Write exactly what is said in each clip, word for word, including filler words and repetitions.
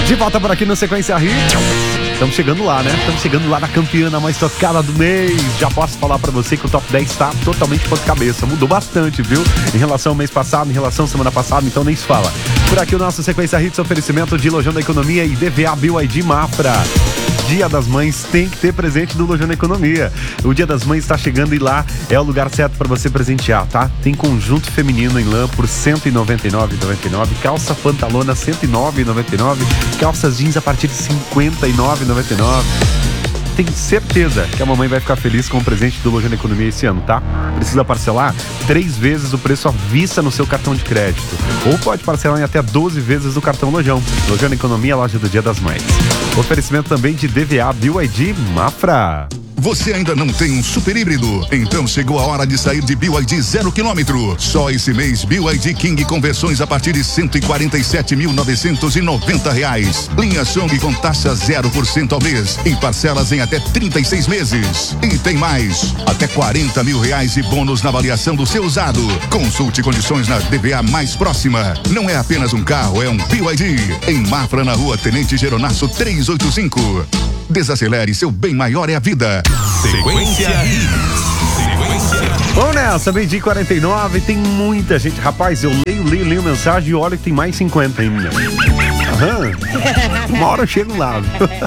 De volta por aqui no Sequência Hits. Estamos chegando lá, né? Estamos chegando lá na campeã mais tocada do mês. Já posso falar pra você que o top dez está totalmente ponta cabeça. Mudou bastante, viu? Em relação ao mês passado, em relação à semana passada, então nem se fala. Por aqui o nosso Sequência Hits, oferecimento de Lojão da Economia e D V A B Y D Mafra. Dia das Mães tem que ter presente do Lojão da Economia. O Dia das Mães está chegando e lá é o lugar certo para você presentear, tá? Tem conjunto feminino em lã por cento e noventa e nove reais e noventa e nove centavos, calça pantalona cento e nove reais e noventa e nove centavos, calças jeans a partir de cinquenta e nove reais e noventa e nove centavos. Tenho certeza que a mamãe vai ficar feliz com o presente do Lojão da Economia esse ano, tá? Precisa parcelar três vezes o preço à vista no seu cartão de crédito. Ou pode parcelar em até doze vezes do cartão Lojão. Lojão da Economia, loja do Dia das Mães. Oferecimento também de D V A B Y D Mafra. Você ainda não tem um super híbrido? Então chegou a hora de sair de B Y D zero quilômetro. Só esse mês, B Y D King conversões a partir de cento e quarenta e sete mil novecentos e noventa reais. Linha Song com taxa zero por cento ao mês e parcelas em até trinta e seis meses. E tem mais, até quarenta mil reais e bônus na avaliação do seu usado. Consulte condições na D V A mais próxima. Não é apenas um carro, é um B Y D. Em Mafra, na rua Tenente Geronasso trezentos e oitenta e cinco. Desacelere, seu bem maior é a vida. Sequência Sequência. Vamos nessa, meio-dia e quarenta e nove, tem muita gente. Rapaz, eu leio, leio, leio mensagem e olho que tem mais cinquenta ainda. Aham. Uma hora eu chego lá.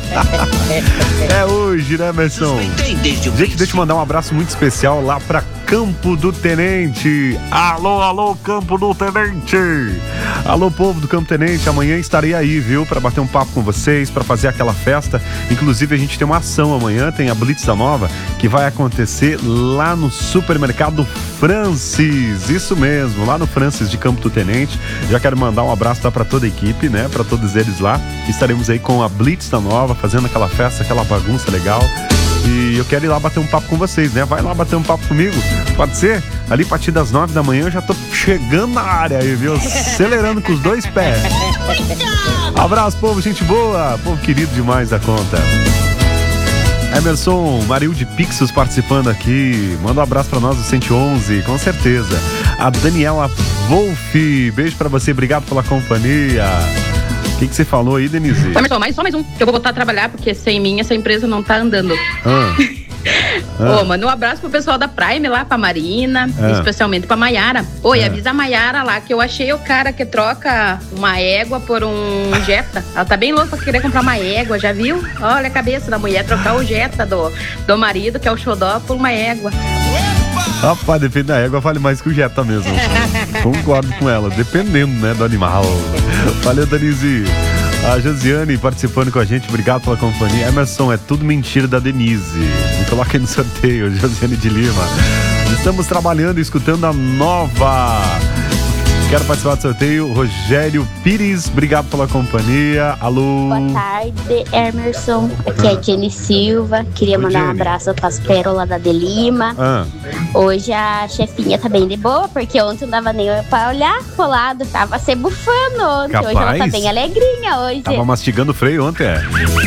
É hoje, né, Emerson? Gente, deixa eu mandar um abraço muito especial lá pra Campo do Tenente. Alô, alô, Campo do Tenente. Alô, povo do Campo Tenente, amanhã estarei aí, viu? Pra bater um papo com vocês, pra fazer aquela festa. Inclusive, a gente tem uma ação amanhã, tem a Blitz da Nova, que vai acontecer lá no supermercado Francis. Isso mesmo, lá no Francis de Campo do Tenente. Já quero mandar um abraço lá pra toda a equipe, né? Pra todos eles lá. Estaremos aí com a Blitz da Nova, fazendo aquela festa, aquela bagunça legal. E eu quero ir lá bater um papo com vocês, né? Vai lá bater um papo comigo, pode ser? Ali a partir das nove da manhã eu já tô chegando na área aí, viu? Acelerando com os dois pés. Abraço, povo, gente boa, povo querido demais da conta. Emerson Marilde Pixels participando aqui. Manda um abraço pra nós do cento e onze, com certeza. A Daniela Wolf, beijo pra você, obrigado pela companhia. O que, que você falou aí, Denise? Emerson, mais só mais um, que eu vou voltar a trabalhar, porque sem mim essa empresa não tá andando. Ah. Ah. Ô, manda um abraço pro pessoal da Prime lá, pra Marina, ah. especialmente pra Maiara. Oi, ah. avisa a Maiara lá que eu achei o cara que troca uma égua por um Jetta. Ela tá bem louca pra querer comprar uma égua, já viu? Olha a cabeça da mulher, trocar o Jetta do, do marido, que é o xodó, por uma égua. Rapaz, depende da égua, vale mais que o Jetta mesmo. Concordo com ela, dependendo, né, do animal. Valeu, Denise. A Josiane participando com a gente, obrigado pela companhia. Emerson, é tudo mentira da Denise. Me coloca aí no sorteio, Josiane de Lima. Estamos trabalhando e escutando a nova. Quero participar do sorteio. Rogério Pires, obrigado pela companhia. Alô. Boa tarde, Emerson. Aqui é Jenny Silva. Queria Oi, mandar Jenny. um abraço para as pérolas da De Lima. Ah. Hoje a chefinha tá bem de boa, porque ontem não dava nem pra olhar pro lado. Tava se bufando ontem. Capaz? Hoje ela tá bem alegrinha hoje. Tava mastigando freio ontem, é?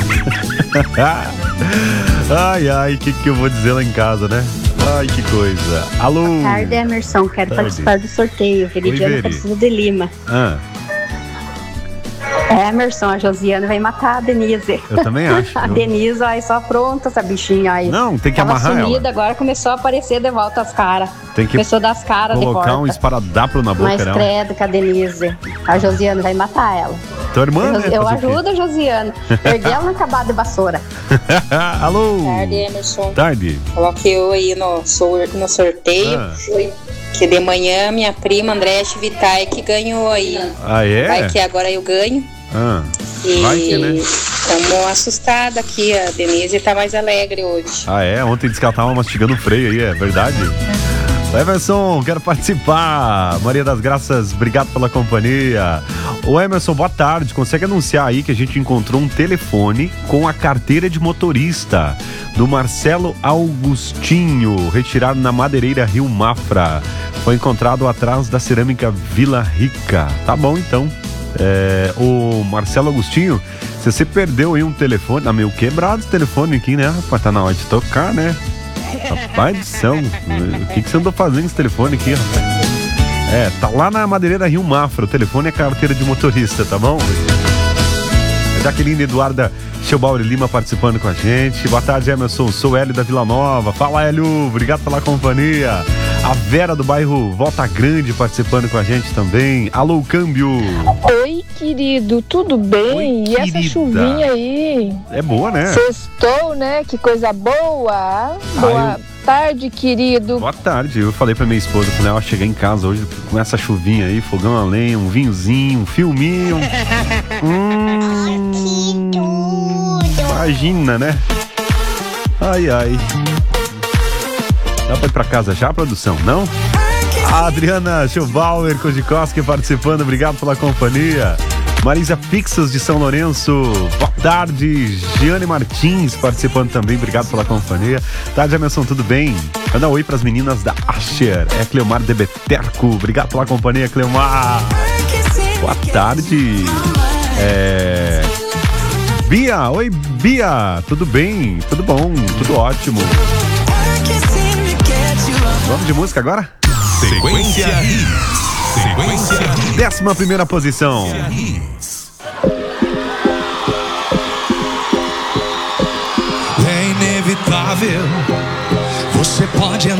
Ai, ai, o que, que eu vou dizer lá em casa, né? Ai, que coisa. Alô. Boa tarde, Emerson. Quero Tarde. participar do sorteio. Veridiana Veri. Aparecida de Lima. Ah, É, Emerson, a Josiane vai matar a Denise. eu também acho. A viu? Denise, aí só pronta essa bichinha aí. Não, tem que Tava amarrar sumida, ela. agora começou a aparecer de volta as caras. Tem que Começou a dar as caras de colocar porta. um esparadrapo na boca, Mas não? credo com a Denise. A Josiane vai matar ela. Tua irmã, né? eu Fazer o quê? ajudo a Josiane. Erguei ela no acabado de vassoura. Alô. Boa tarde, Emerson. Tarde. Coloquei eu aí no, sor- no sorteio. Ah. Que de manhã minha prima Andréa Chivitai que ganhou aí. Ah, é? Vai que agora eu ganho. Ah, E vai que, né? estamos assustadas aqui. A Denise tá mais alegre hoje. Ah, é? Ontem disse que ela tava mastigando freio aí, é verdade? Emerson, quero participar. Maria das Graças, obrigado pela companhia. Ô Emerson, boa tarde. Consegue anunciar aí que a gente encontrou um telefone com a carteira de motorista do Marcelo Augustinho, retirado na Madeireira Rio Mafra. Foi encontrado atrás da cerâmica Vila Rica. Tá bom, então. É, o Marcelo Agostinho, se você perdeu aí um telefone, tá meio quebrado esse telefone aqui, né, rapaz? Tá na hora de tocar, né? Rapaz do céu, o que, que você andou fazendo esse telefone aqui, rapaz? É, tá lá na Madeireira Rio Mafra, o telefone é carteira de motorista, tá bom? Jaqueline Eduarda Schellbauer Lima participando com a gente. Boa tarde, Emerson. Sou Hélio da Vila Nova. Fala, Hélio. Obrigado pela companhia. A Vera do bairro Volta Grande participando com a gente também. Alô, Câmbio. Oi, querido. Tudo bem? Oi, e essa chuvinha aí? É boa, né? Sextou, né? Que coisa boa. Boa eu... tarde, querido. Boa tarde. Eu falei pra minha esposa, falei, ó, chegar em casa hoje com essa chuvinha aí, fogão a lenha, um vinhozinho, um filminho. hum, imagina, né? Ai, ai. Dá pra ir pra casa já, produção, não? A Adriana Schellbauer Kozikowski participando, obrigado pela companhia. Marisa Pixels de São Lourenço, boa tarde. Giane Martins participando também, obrigado pela companhia. Tarde, Emerson, tudo bem? Manda um oi pras meninas da Asher. É Cleomar de Beterco, obrigado pela companhia, Cleomar. Boa tarde. É... Bia, oi Bia, tudo bem? Tudo bom, tudo ótimo. Vamos de música agora? Sequência Hits. Sequência Hits. Décima primeira posição. É inevitável. Você pode